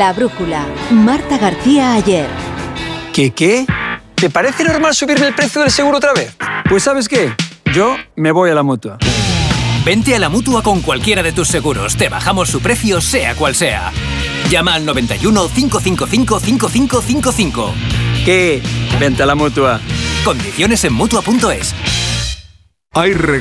La brújula. Marta García Ayer. ¿Qué? ¿Te parece normal subirme el precio del seguro otra vez? Pues ¿sabes qué? Yo me voy a la Mutua. Vente a la Mutua con cualquiera de tus seguros. Te bajamos su precio, sea cual sea. Llama al 91 555 5555. ¿Qué? Vente a la Mutua. Condiciones en Mutua.es. Hay